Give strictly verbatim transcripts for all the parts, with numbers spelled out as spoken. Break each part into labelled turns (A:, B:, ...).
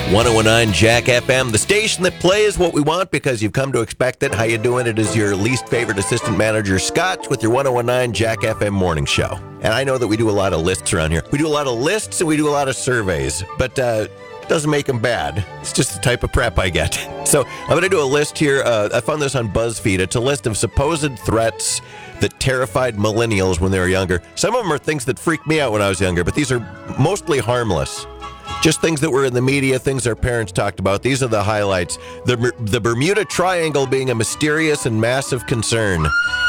A: one oh nine Jack F M, the station that plays what we want because you've come to expect it. How you doing? It is your least favorite assistant manager, Scott, with your one oh nine Jack F M morning show. And I know that we do a lot of lists around here. We do a lot of lists and we do a lot of surveys, but uh, it doesn't make them bad. It's just the type of prep I get. So I'm going to do a list here. Uh, I found this on BuzzFeed. It's a list of supposed threats that terrified millennials when they were younger. Some of them are things that freaked me out when I was younger, but these are mostly harmless. Just things that were in the media, things our parents talked about. These are the highlights. The, the Bermuda Triangle being a mysterious and massive concern.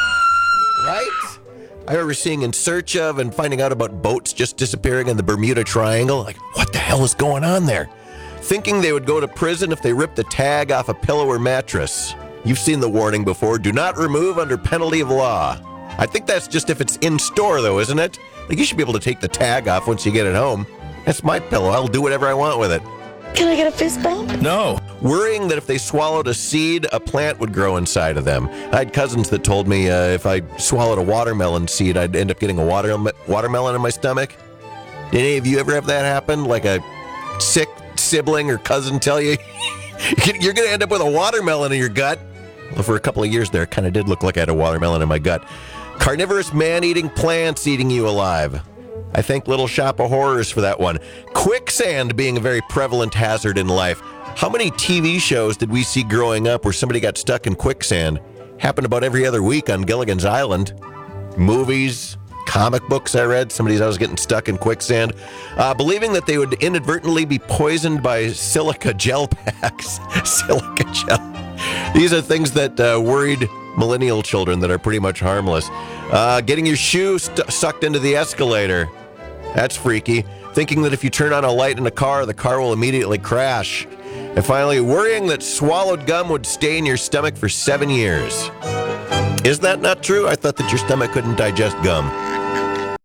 A: Right? I remember seeing In Search Of and finding out about boats just disappearing in the Bermuda Triangle. Like, what the hell is going on there? Thinking they would go to prison if they ripped the tag off a pillow or mattress. You've seen the warning before. Do not remove under penalty of law. I think that's just if it's in store, though, isn't it? Like, you should be able to take the tag off once you get it home. That's my pillow. I'll do whatever I want with it.
B: Can I get a fist bump?
A: No. Worrying that if they swallowed a seed, a plant would grow inside of them. I had cousins that told me uh, if I swallowed a watermelon seed, I'd end up getting a water- watermelon in my stomach. Did any of you ever have that happen? Like a sick sibling or cousin tell you, you're going to end up with a watermelon in your gut? Well, for a couple of years there, it kind of did look like I had a watermelon in my gut. Carnivorous man-eating plants eating you alive. I thank Little Shop of Horrors for that one. Quicksand being a very prevalent hazard in life. How many T V shows did we see growing up where somebody got stuck in quicksand? Happened about every other week on Gilligan's Island. Movies, comic books I read. Somebody's always getting stuck in quicksand. Uh, believing that they would inadvertently be poisoned by silica gel packs. Silica gel. These are things that uh, worried millennial children that are pretty much harmless. Uh, getting your shoe st- sucked into the escalator. That's freaky. Thinking that if you turn on a light in a car, the car will immediately crash. And finally, worrying that swallowed gum would stay in your stomach for seven years. Is that not true? I thought that your stomach couldn't digest gum.